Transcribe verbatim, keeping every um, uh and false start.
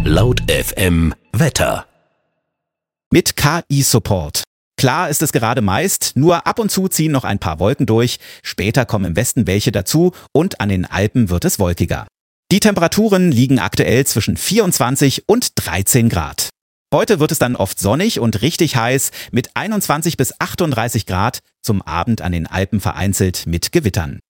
Laut F M Wetter. Mit K I-Support. Klar ist es gerade meist, nur ab und zu ziehen noch ein paar Wolken durch, später kommen im Westen welche dazu und an den Alpen wird es wolkiger. Die Temperaturen liegen aktuell zwischen vierundzwanzig und dreizehn Grad. Heute wird es dann oft sonnig und richtig heiß mit einundzwanzig bis achtunddreißig Grad, zum Abend an den Alpen vereinzelt mit Gewittern.